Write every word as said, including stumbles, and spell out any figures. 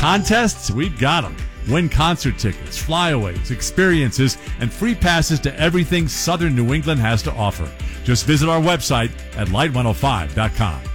Contests? We've got them. Win concert tickets, flyaways, experiences, and free passes to everything Southern New England has to offer. Just visit our website at light one oh five dot com.